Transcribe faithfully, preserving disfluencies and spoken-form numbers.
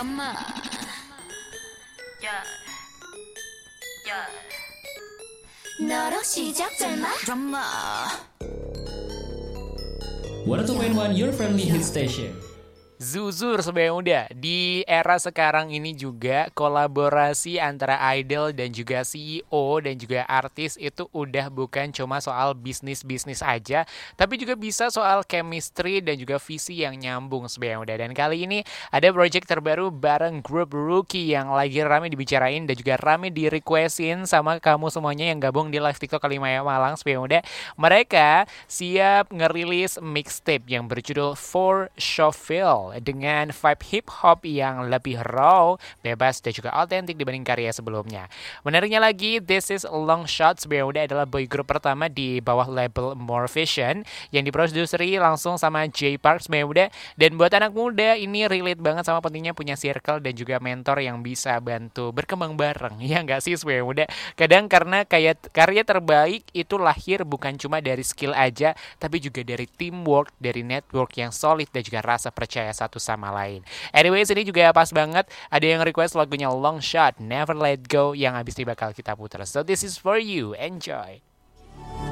drama. Yeah. Yeah. 너로 시작될마? Drama. one oh two point one Your Family Hit Station. Zuzur Sobat Muda, di era sekarang ini juga kolaborasi antara idol dan juga C E O dan juga artis itu udah bukan cuma soal bisnis-bisnis aja, tapi juga bisa soal chemistry dan juga visi yang nyambung Sobat Muda. Dan kali ini ada project terbaru bareng grup Rookie yang lagi rame dibicarain dan juga rame di requestin sama kamu semuanya yang gabung di live TikTok Kalimaya Malang Sobat Muda. Mereka siap ngerilis mixtape yang berjudul For Shuffle dengan vibe hip hop yang lebih raw, bebas dan juga autentik dibanding karya sebelumnya. Menariknya lagi, This Is Long Shot sebenarnya adalah boy group pertama di bawah label More Vision yang diproduseri langsung sama Jay Park sebenarnya. Dan buat anak muda ini relate banget sama pentingnya punya circle dan juga mentor yang bisa bantu berkembang bareng. Ya nggak sih sebenarnya? Kadang karena kayak karya terbaik itu lahir bukan cuma dari skill aja, tapi juga dari teamwork, dari network yang solid dan juga rasa percaya satu sama lain. Anyways, ini juga pas banget. Ada yang request lagunya Long Shot, Never Let Go yang habis ini bakal kita putar. So this is for you. Enjoy.